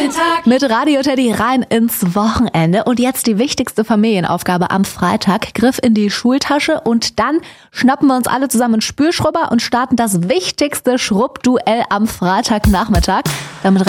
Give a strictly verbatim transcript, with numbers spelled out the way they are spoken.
Elterntag Mit Radio Teddy rein ins Wochenende. Und jetzt die wichtigste Familienaufgabe am Freitag. Griff in die Schultasche und dann schnappen wir uns alle zusammen einen Spülschrubber und starten das wichtigste Schrubbduell am Freitagnachmittag. Damit